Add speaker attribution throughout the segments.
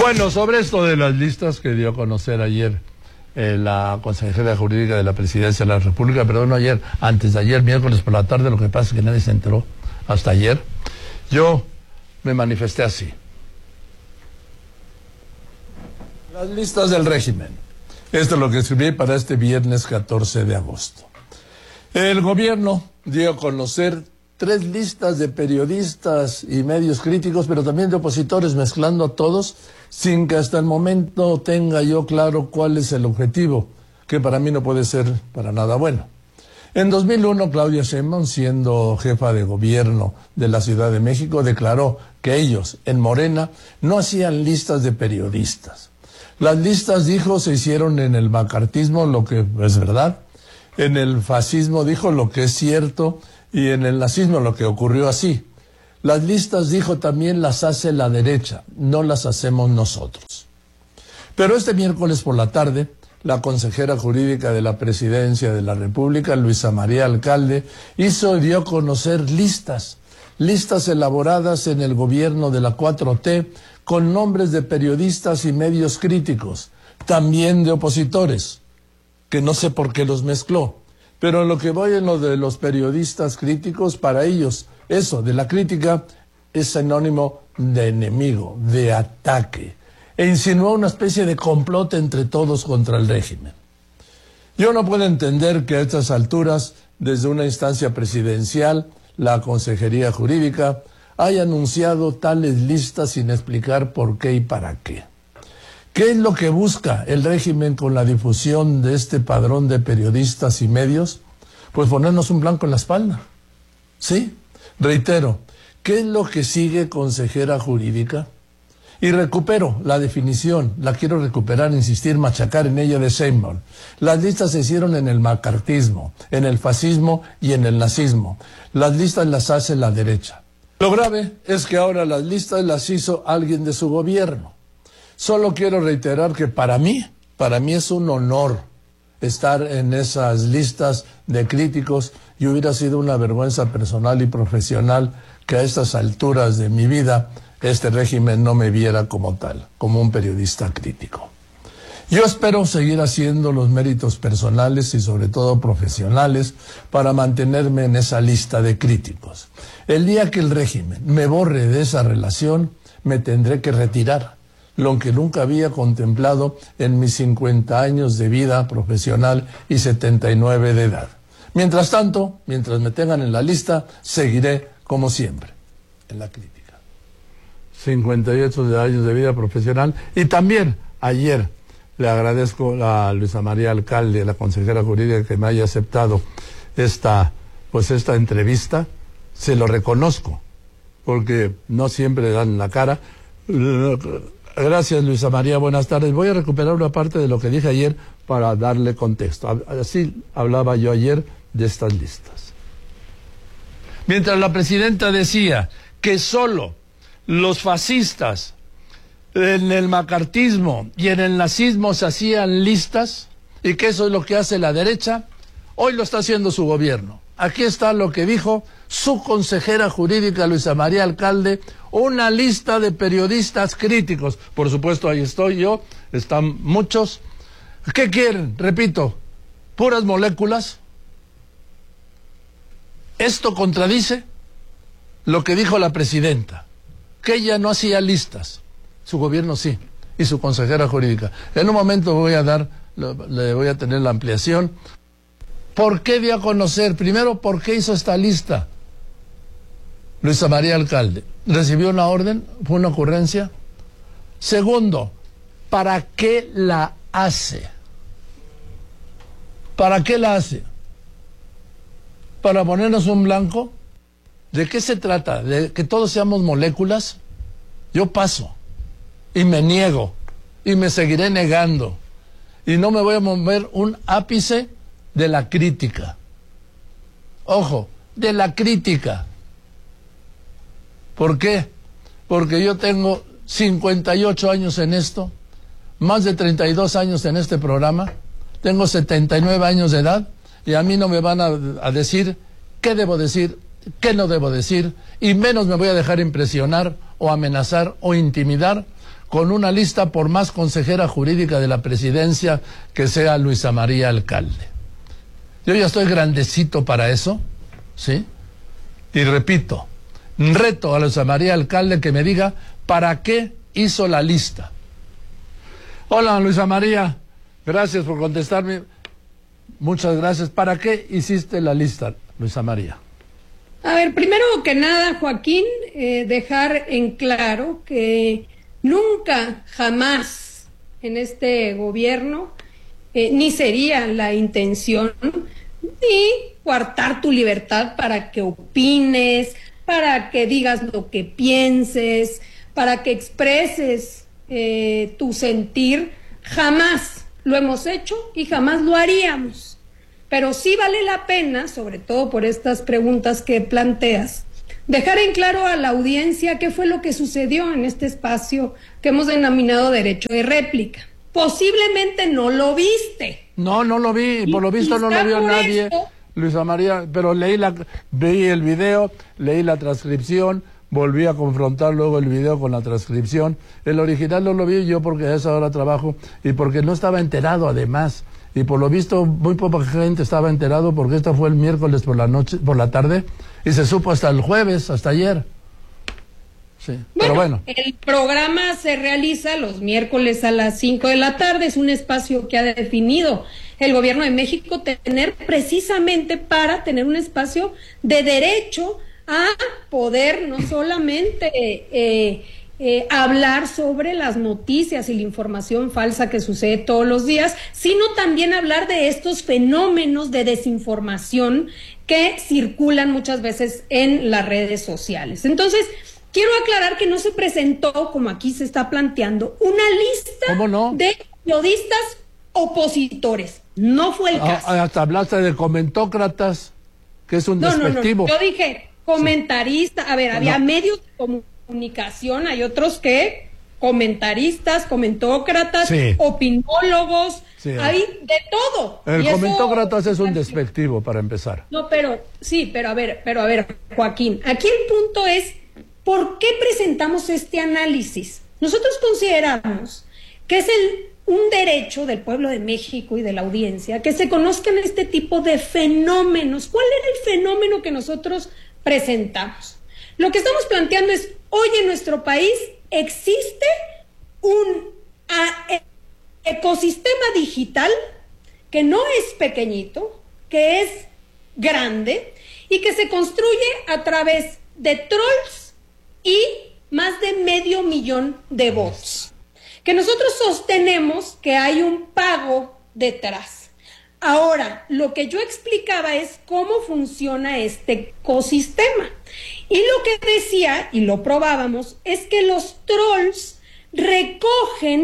Speaker 1: Bueno, sobre esto de las listas que dio a conocer ayer la consejera jurídica de la Presidencia de la República, perdón, ayer, antes de ayer, miércoles por la tarde, lo que pasa es que nadie se enteró hasta ayer, yo me manifesté así. Las listas del régimen. Esto es lo que escribí para este viernes 14 de agosto. El gobierno dio a conocer 3 listas de periodistas y medios críticos, pero también de opositores, mezclando a todos, sin que hasta el momento tenga yo claro cuál es el objetivo, que para mí no puede ser para nada bueno. En 2001, Claudia Sheinbaum, siendo jefa de gobierno de la Ciudad de México, declaró que ellos, en Morena, no hacían listas de periodistas. Las listas, dijo, se hicieron en el macartismo, lo que es verdad, en el fascismo, dijo, lo que es cierto, y en el nazismo, lo que ocurrió así. Las listas, dijo, también las hace la derecha, no las hacemos nosotros. Pero este miércoles por la tarde, la consejera jurídica de la Presidencia de la República, Luisa María Alcalde, dio a conocer listas elaboradas en el gobierno de la 4T, con nombres de periodistas y medios críticos, también de opositores, que no sé por qué los mezcló. Pero lo que voy en lo de los periodistas críticos, para ellos, eso de la crítica es sinónimo de enemigo, de ataque, e insinuó una especie de complot entre todos contra el régimen. Yo no puedo entender que a estas alturas, desde una instancia presidencial, la Consejería Jurídica haya anunciado tales listas sin explicar por qué y para qué. ¿Qué es lo que busca el régimen con la difusión de este padrón de periodistas y medios? Pues ponernos un blanco en la espalda. ¿Sí? Reitero, ¿qué es lo que sigue, consejera jurídica? Y recupero la definición, la quiero recuperar, insistir, machacar en ella de Sheinbaum. Las listas se hicieron en el macartismo, en el fascismo y en el nazismo. Las listas las hace la derecha. Lo grave es que ahora las listas las hizo alguien de su gobierno. Solo quiero reiterar que para mí es un honor estar en esas listas de críticos y hubiera sido una vergüenza personal y profesional que a estas alturas de mi vida este régimen no me viera como tal, como un periodista crítico. Yo espero seguir haciendo los méritos personales y sobre todo profesionales para mantenerme en esa lista de críticos. El día que el régimen me borre de esa relación, me tendré que retirar, lo que nunca había contemplado en mis 50 años de vida profesional y 79 de edad. Mientras tanto, mientras me tengan en la lista, seguiré como siempre, en la crítica. 58 años de vida profesional. Y también ayer le agradezco a Luisa María Alcalde, la consejera jurídica, que me haya aceptado esta entrevista. Se lo reconozco, porque no siempre dan la cara. Gracias, Luisa María, buenas tardes. Voy a recuperar una parte de lo que dije ayer para darle contexto. Así hablaba yo ayer de estas listas. Mientras la presidenta decía que solo los fascistas en el macartismo y en el nazismo se hacían listas y que eso es lo que hace la derecha, hoy lo está haciendo su gobierno. Aquí está lo que dijo su consejera jurídica Luisa María Alcalde, una lista de periodistas críticos. Por supuesto, ahí estoy yo, están muchos. ¿Qué quieren? Repito, puras moléculas. Esto contradice lo que dijo la presidenta, que ella no hacía listas, su gobierno sí, y su consejera jurídica. En un momento le voy a tener la ampliación. ¿Por qué dio a conocer? Primero, ¿por qué hizo esta lista Luisa María Alcalde? ¿Recibió una orden? ¿Fue una ocurrencia? Segundo, ¿para qué la hace? ¿Para qué la hace? ¿Para ponernos un blanco? ¿De qué se trata? ¿De que todos seamos moléculas? Yo paso y me niego y me seguiré negando y no me voy a mover un ápice de la crítica. Ojo, de la crítica. ¿Por qué? Porque yo tengo 58 años en esto, más de 32 años en este programa, tengo 79 años de edad y a mí no me van a decir qué debo decir, qué no debo decir, y menos me voy a dejar impresionar o amenazar o intimidar con una lista por más consejera jurídica de la presidencia que sea Luisa María Alcalde. Yo ya estoy grandecito para eso, ¿sí? Y repito, reto a Luisa María Alcalde que me diga para qué hizo la lista. Hola, Luisa María, gracias por contestarme. Muchas gracias. ¿Para qué hiciste la lista, Luisa María?
Speaker 2: A ver, primero que nada, Joaquín, dejar en claro que nunca, jamás en este gobierno, ni sería la intención, ni coartar tu libertad para que opines, para que digas lo que pienses, para que expreses tu sentir. Jamás lo hemos hecho y jamás lo haríamos. Pero sí vale la pena, sobre todo por estas preguntas que planteas, dejar en claro a la audiencia qué fue lo que sucedió en este espacio que hemos denominado derecho de réplica. Posiblemente no lo viste.
Speaker 1: No lo vi, por lo visto no lo vio nadie, Luisa María, pero vi el video, leí la transcripción, volví a confrontar luego el video con la transcripción. El original no lo vi yo porque a esa hora trabajo y porque no estaba enterado además. Y por lo visto muy poca gente estaba enterado porque esto fue el miércoles por la tarde y se supo hasta el jueves, hasta ayer. Sí, pero bueno.
Speaker 2: El programa se realiza los miércoles a las 5 de la tarde, es un espacio que ha definido el gobierno de México tener precisamente para tener un espacio de derecho a poder no solamente hablar sobre las noticias y la información falsa que sucede todos los días, sino también hablar de estos fenómenos de desinformación que circulan muchas veces en las redes sociales. Entonces, quiero aclarar que no se presentó, como aquí se está planteando, una lista de periodistas opositores. No fue el caso.
Speaker 1: Hasta hablaste de comentócratas, que es un despectivo.
Speaker 2: No. Yo dije comentarista. A ver, había medios de comunicación, hay otros que comentaristas, comentócratas, sí, opinólogos, sí, hay de todo.
Speaker 1: El comentócratas es un despectivo para empezar.
Speaker 2: No, pero a ver, Joaquín, aquí el punto es ¿por qué presentamos este análisis? Nosotros consideramos que es un derecho del pueblo de México y de la audiencia que se conozcan este tipo de fenómenos. ¿Cuál era el fenómeno que nosotros presentamos? Lo que estamos planteando es, hoy en nuestro país existe un ecosistema digital que no es pequeñito, que es grande y que se construye a través de trolls y más de 500,000 de bots, que nosotros sostenemos que hay un pago detrás. Ahora, lo que yo explicaba es cómo funciona este ecosistema. Y lo que decía, y lo probábamos, es que los trolls recogen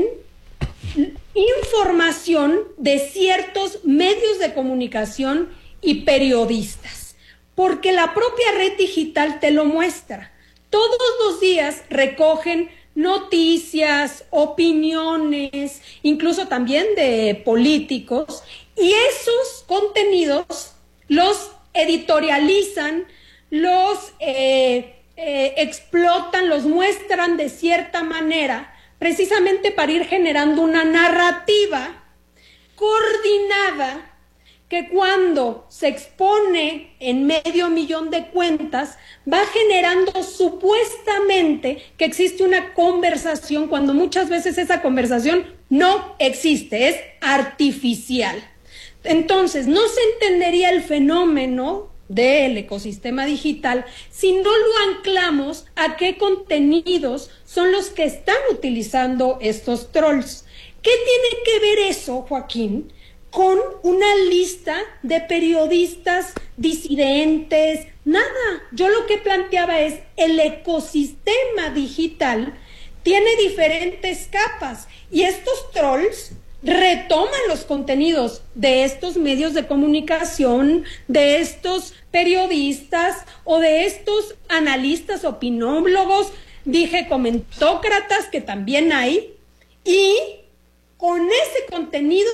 Speaker 2: información de ciertos medios de comunicación y periodistas, porque la propia red digital te lo muestra. Todos los días recogen noticias, opiniones, incluso también de políticos, y esos contenidos los editorializan, los explotan, los muestran de cierta manera, precisamente para ir generando una narrativa coordinada que cuando se expone en 500,000 de cuentas va generando supuestamente que existe una conversación, cuando muchas veces esa conversación no existe, es artificial. Entonces, no se entendería el fenómeno del ecosistema digital si no lo anclamos a qué contenidos son los que están utilizando estos trolls. ¿Qué tiene que ver eso, Joaquín, con una lista de periodistas disidentes? Nada. Yo lo que planteaba es el ecosistema digital tiene diferentes capas y estos trolls retoman los contenidos de estos medios de comunicación, de estos periodistas o de estos analistas, opinólogos, dije comentócratas que también hay, y con ese contenido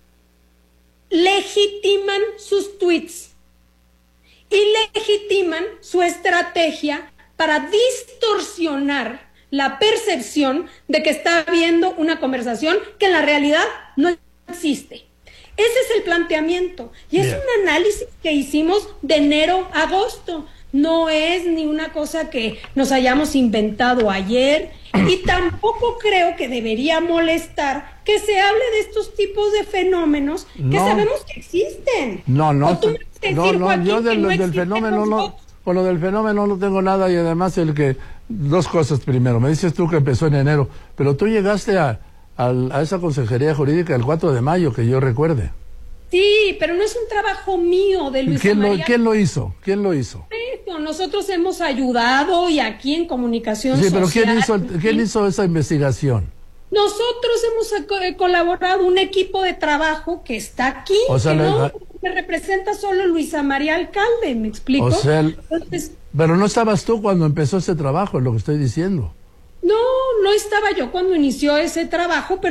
Speaker 2: legitiman sus tweets y legitiman su estrategia para distorsionar la percepción de que está habiendo una conversación que en la realidad no existe. Ese es el planteamiento y es un análisis que hicimos de enero a agosto. No es ni una cosa que nos hayamos inventado ayer y tampoco creo que debería molestar que se hable de estos tipos de fenómenos que sabemos que existen.
Speaker 1: No, yo del fenómeno no, con lo del fenómeno no tengo nada y además dos cosas primero. Me dices tú que empezó en enero, pero tú llegaste a esa consejería jurídica el 4 de mayo, que yo recuerde.
Speaker 2: Sí, pero no es un trabajo mío de Luisa María.
Speaker 1: ¿Quién lo hizo?
Speaker 2: Nosotros hemos ayudado y aquí en Comunicación Social.
Speaker 1: Sí, pero ¿quién hizo esa investigación?
Speaker 2: Nosotros hemos colaborado, un equipo de trabajo que está aquí, no me representa solo Luisa María Alcalde, ¿me explico?
Speaker 1: Entonces, pero no estabas tú cuando empezó ese trabajo, es lo que estoy diciendo.
Speaker 2: No estaba yo cuando inició ese trabajo, pero